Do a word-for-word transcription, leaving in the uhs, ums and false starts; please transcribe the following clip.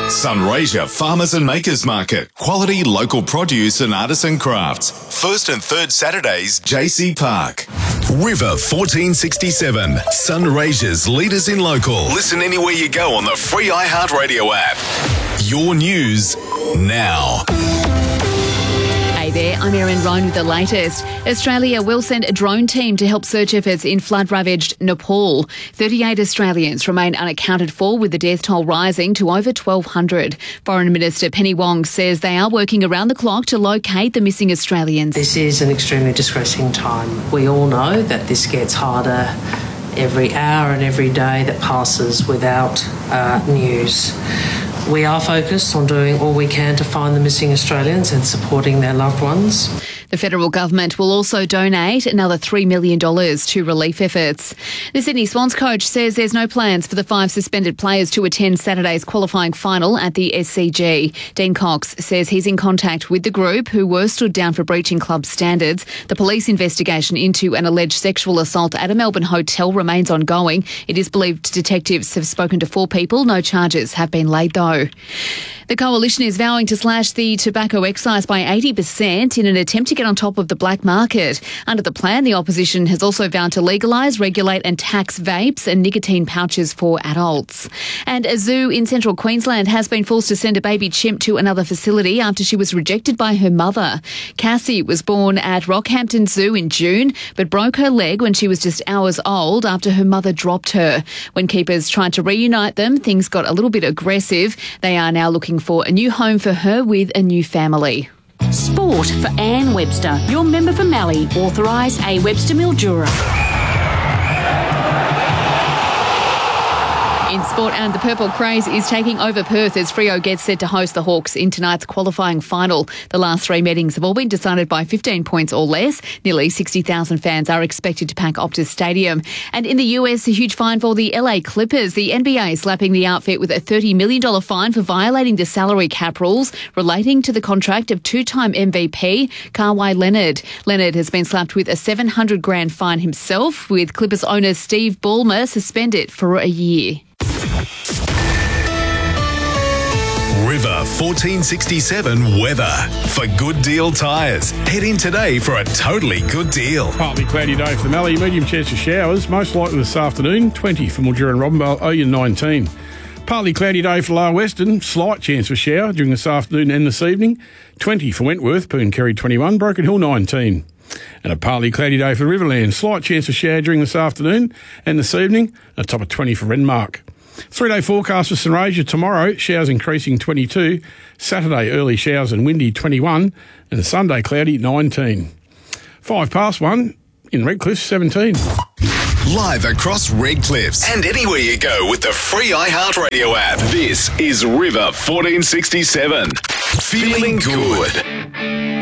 Sunraysia Farmers and Makers Market. Quality local produce and artisan crafts. First and third Saturdays, J C Park. River fourteen sixty-seven. Sunraysia's leaders in local. Listen anywhere you go on the free iHeartRadio app. Your news now. Hey there, I'm Erin Roan with the latest. Australia will send a drone team to help search efforts in flood-ravaged Nepal. thirty-eight Australians remain unaccounted for, with the death toll rising to over twelve hundred. Foreign Minister Penny Wong says they are working around the clock to locate the missing Australians. This is an extremely distressing time. We all know that this gets harder every hour and every day that passes without uh, news. We are focused on doing all we can to find the missing Australians and supporting their loved ones. The federal government will also donate another three million dollars to relief efforts. The Sydney Swans coach says there's no plans for the five suspended players to attend Saturday's qualifying final at the S C G. Dean Cox says he's in contact with the group who were stood down for breaching club standards. The police investigation into an alleged sexual assault at a Melbourne hotel remains ongoing. It is believed detectives have spoken to four people. No charges have been laid, though. The Coalition is vowing to slash the tobacco excise by eighty percent in an attempt to get on top of the black market. Under the plan, the opposition has also vowed to legalise, regulate and tax vapes and nicotine pouches for adults. And a zoo in central Queensland has been forced to send a baby chimp to another facility after she was rejected by her mother. Cassie was born at Rockhampton Zoo in June, but broke her leg when she was just hours old after her mother dropped her. When keepers tried to reunite them, things got a little bit aggressive. They are now looking for a new home for her with a new family. Sport for Anne Webster, your member for Mallee, authorised A Webster Mildura. In sport, and the purple craze is taking over Perth as Freo gets set to host the Hawks in tonight's qualifying final. The last three meetings have all been decided by fifteen points or less. Nearly sixty thousand fans are expected to pack Optus Stadium. And in the U S, a huge fine for the L A Clippers. The N B A slapping the outfit with a thirty million dollars fine for violating the salary cap rules relating to the contract of two-time M V P Kawhi Leonard. Leonard has been slapped with a seven hundred grand fine himself, with Clippers owner Steve Ballmer suspended for a year. River fourteen sixty-seven weather. For Good Deal Tyres, head in today for a totally good deal. Partly cloudy day for the Mallee, medium chance of showers, most likely this afternoon, twenty for Mildura and Robinvale, Oyen nineteen. Partly cloudy day for Lower Western, slight chance of shower during this afternoon and this evening, twenty for Wentworth, Poon Kerry twenty-one, Broken Hill nineteen. And a partly cloudy day for Riverland, slight chance of shower during this afternoon and this evening, a top of twenty for Renmark. Three-day forecast for Sunraysia tomorrow, showers increasing twenty-two, Saturday early showers and windy twenty-one, and Sunday cloudy nineteen. Five past one in Redcliffe seventeen. Live across Redcliffs and anywhere you go with the free iHeartRadio app. This is River fourteen sixty-seven. Feeling good.